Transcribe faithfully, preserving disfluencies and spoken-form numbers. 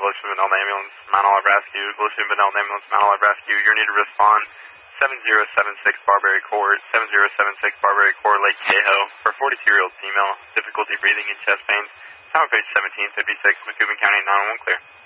Evolution Vanilla Ambulance, Mount Olive Rescue, Evolution Vanilla Ambulance, Mount Olive Rescue. You're needed to respond seven zero seven six Barberry Court, seven zero seven six Barberry Court, Lake Cahoe, for a forty-two-year-old female, difficulty breathing and chest pains. Tower page seventeen fifty-six, Macomb County, nine one one clear.